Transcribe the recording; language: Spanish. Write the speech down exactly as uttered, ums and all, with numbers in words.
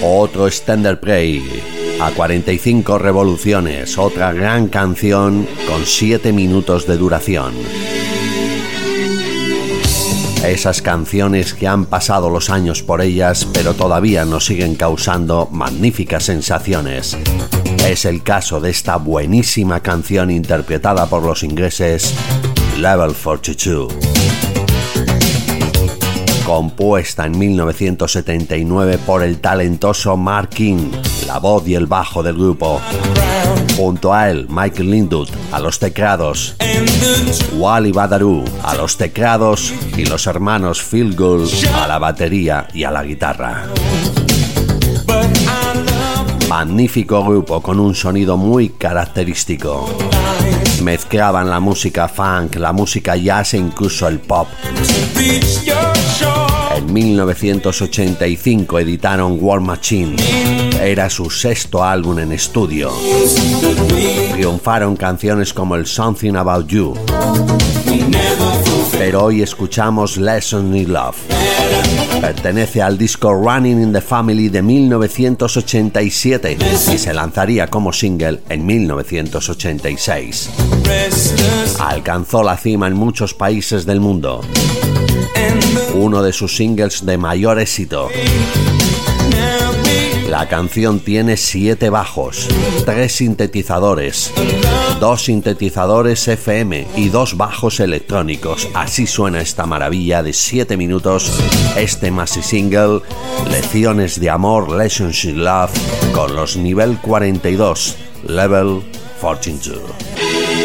Otro Extended Play a cuarenta y cinco revoluciones, otra gran canción con siete minutos de duración. Esas canciones que han pasado los años por ellas, pero todavía nos siguen causando magníficas sensaciones. Es el caso de esta buenísima canción interpretada por los ingleses Level cuarenta y dos. Compuesta en mil novecientos setenta y nueve por el talentoso Mark King, la voz y el bajo del grupo. Junto a él, Michael Lindow a los teclados, Wally Badarou a los teclados y los hermanos Phil Gould a la batería y a la guitarra. Magnífico grupo con un sonido muy característico. Mezclaban la música funk, la música jazz e incluso el pop. En mil novecientos ochenta y cinco editaron War Machine. Era su sexto álbum en estudio. Triunfaron canciones como el Something About You. Pero hoy escuchamos Lessons in Love. Pertenece al disco Running in the Family de mil novecientos ochenta y siete y se lanzaría como single en mil novecientos ochenta y seis. Alcanzó la cima en muchos países del mundo. Uno de sus singles de mayor éxito. La canción tiene siete bajos, tres sintetizadores, dos sintetizadores F M y dos bajos electrónicos. Así suena esta maravilla de siete minutos, este maxi single, Lecciones de Amor, Lessons in Love, con los nivel cuarenta y dos, Level cuarenta y dos.